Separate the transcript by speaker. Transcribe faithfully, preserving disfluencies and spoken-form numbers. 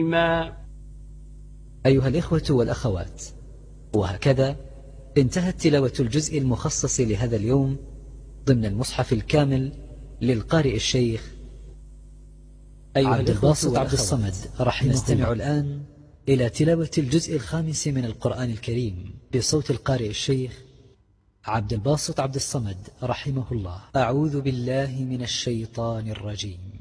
Speaker 1: ما
Speaker 2: أيها الإخوة والأخوات، وهكذا انتهت تلاوة الجزء المخصص لهذا اليوم ضمن المصحف الكامل للقارئ الشيخ عبد الباسط عبد الصمد رحمه الله. نستمع الآن إلى تلاوة الجزء الخامس من القرآن الكريم بصوت القارئ الشيخ عبد الباسط عبد الصمد رحمه الله. أعوذ بالله من الشيطان الرجيم.